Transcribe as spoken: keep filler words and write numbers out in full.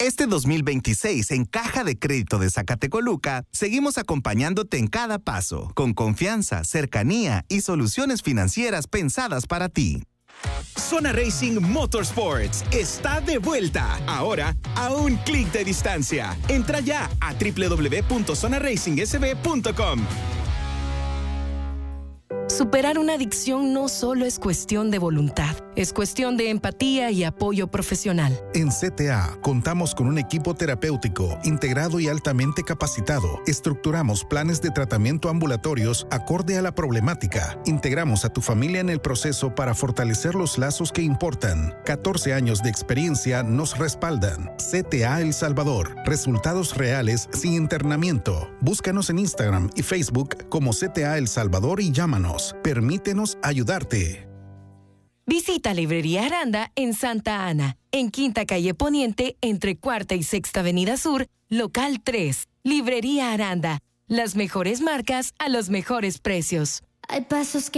Este dos mil veintiséis, en Caja de Crédito de Zacatecoluca, seguimos acompañándote en cada paso, con confianza, cercanía y soluciones financieras pensadas para ti. Zona Racing Motorsports está de vuelta, ahora a un clic de distancia. Entra ya a doble u doble u doble u punto zona racing s b punto com. Superar una adicción no solo es cuestión de voluntad, es cuestión de empatía y apoyo profesional. En C T A contamos con un equipo terapéutico integrado y altamente capacitado. Estructuramos planes de tratamiento ambulatorios acorde a la problemática. Integramos a tu familia en el proceso para fortalecer los lazos que importan. catorce años de experiencia nos respaldan. C T A El Salvador. Resultados reales sin internamiento. Búscanos en Instagram y Facebook como C T A El Salvador y llámanos. Permítenos ayudarte. Visita Librería Aranda en Santa Ana, en Quinta Calle Poniente, entre Cuarta y Sexta Avenida Sur, local tres. Librería Aranda, las mejores marcas a los mejores precios. Hay pasos que